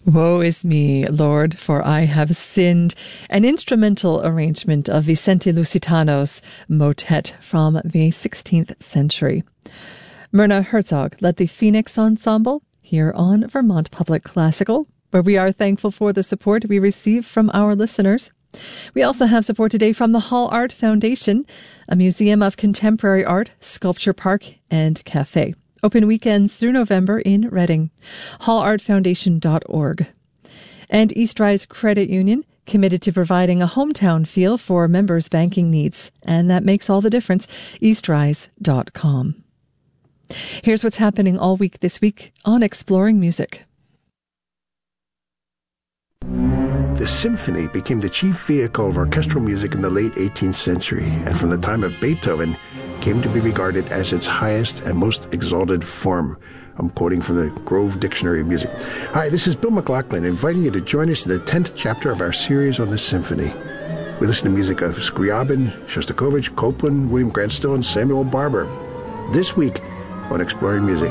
Woe is me, Lord, for I have sinned. An instrumental arrangement of Vicente Lusitano's motet from the 16th century. Myrna Herzog led the Phoenix Ensemble here on Vermont Public Classical, where we are thankful for the support we receive from our listeners. We also have support today from the Hall Art Foundation, a museum of contemporary art, sculpture park, and cafe. Open weekends through November in Reading. hallartfoundation.org. And Eastrise Credit Union, committed to providing a hometown feel for members' banking needs. And that makes all the difference. Eastrise.com. Here's what's happening all week this week on Exploring Music. The symphony became the chief vehicle of orchestral music in the late 18th century, and from the time of Beethoven came to be regarded as its highest and most exalted form. I'm quoting from the Grove Dictionary of Music. Hi, this is Bill McLaughlin, inviting you to join us in the 10th chapter of our series on the symphony. We listen to music of Scriabin, Shostakovich, Copland, William Grant Still, and Samuel Barber. This week on Exploring Music.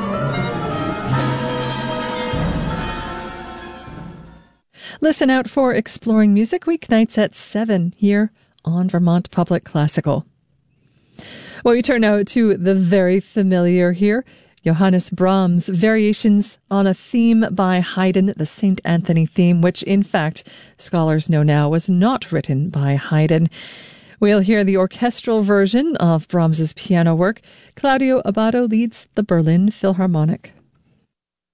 Listen out for Exploring Music weeknights at 7 here on Vermont Public Classical. Well, we turn now to the very familiar here, Johannes Brahms' variations on a theme by Haydn, the St. Anthony theme, which in fact scholars know now was not written by Haydn. We'll hear the orchestral version of Brahms' piano work. Claudio Abbado leads the Berlin Philharmonic.